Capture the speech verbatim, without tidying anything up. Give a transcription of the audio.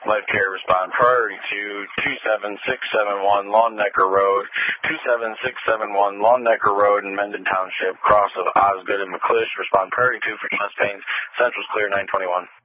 Life Care, respond priority to two seven six seven one Long Necker Road, two seven six seven one Long Necker Road in Mendon Township, cross of Osgood and McClish. Respond priority two for chest pains. Central's clear, nine twenty-one.